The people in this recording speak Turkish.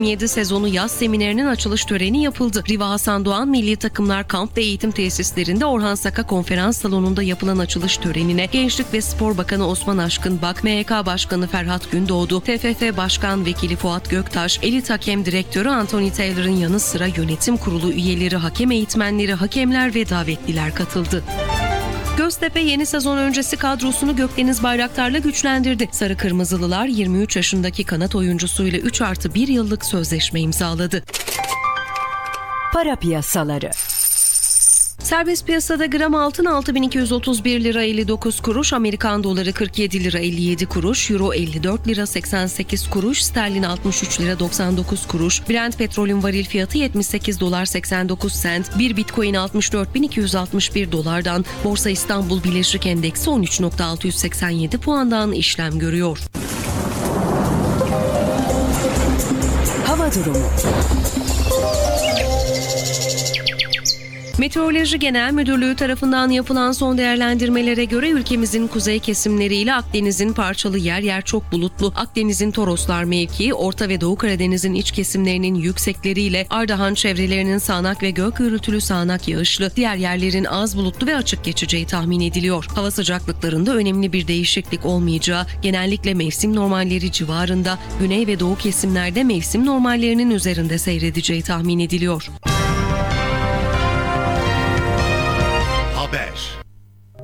2007 sezonu yaz seminerinin açılış töreni yapıldı. Riva Hasan Doğan Milli Takımlar Kamp ve Eğitim Tesislerinde Orhan Saka Konferans Salonu'nda yapılan açılış törenine Gençlik ve Spor Bakanı Osman Aşkınbak, MHK Başkanı Ferhat Gündoğdu, TFF Başkan Vekili Fuat Göktaş, Elit Hakem Direktörü Anthony Taylor'ın yanı sıra yönetim kurulu üyeleri, hakem eğitmenleri, hakemler ve davetliler katıldı. Göztepe yeni sezon öncesi kadrosunu Gökdeniz Bayraktar'la güçlendirdi. Sarı Kırmızılılar 23 yaşındaki kanat oyuncusuyla 3+1 yıllık sözleşme imzaladı. Para piyasaları. Serbest piyasada gram altın 6.231 lira 59 kuruş, Amerikan doları 47 lira 57 kuruş, euro 54 lira 88 kuruş, sterlin 63 lira 99 kuruş, Brent petrolün varil fiyatı 78 dolar 89 sent, bir bitcoin 64.261 dolardan, Borsa İstanbul Birleşik Endeksi 13.687 puandan işlem görüyor. Hava durumu. Meteoroloji Genel Müdürlüğü tarafından yapılan son değerlendirmelere göre ülkemizin kuzey kesimleriyle Akdeniz'in parçalı yer yer çok bulutlu, Akdeniz'in Toroslar mevkii, Orta ve Doğu Karadeniz'in iç kesimlerinin yüksekleriyle Ardahan çevrelerinin sağanak ve gök gürültülü sağanak yağışlı, diğer yerlerin az bulutlu ve açık geçeceği tahmin ediliyor. Hava sıcaklıklarında önemli bir değişiklik olmayacağı, genellikle mevsim normalleri civarında, güney ve doğu kesimlerde mevsim normallerinin üzerinde seyredeceği tahmin ediliyor. Haber.